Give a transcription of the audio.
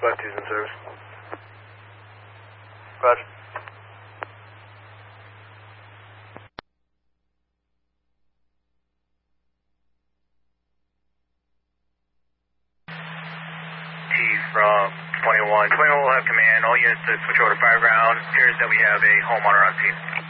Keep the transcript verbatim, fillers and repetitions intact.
Squad two's in service. Roger. T from twenty-one. twenty-one will have command. All units to switch over to fire ground. Appears that we have a home on our own team.